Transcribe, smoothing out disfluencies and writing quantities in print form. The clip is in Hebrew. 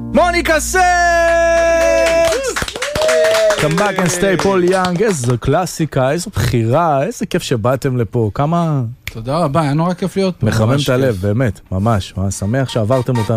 מוניקה סקס! Come back and stay פול יאנג, איזו קלאסיקה, איזו בחירה, איזה כיף שבאתם לפה, כמה... תודה רבה, היה נורא כיף להיות פה. מחמם את הלב, באמת, ממש, שמח שעברתם אותנו.